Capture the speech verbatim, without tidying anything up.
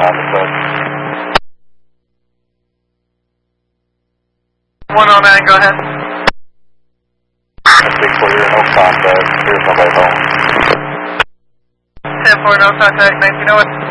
one oh nine, go ahead. six four, no contact. Here's somebody home. ten four, no contact, nineteen oh one.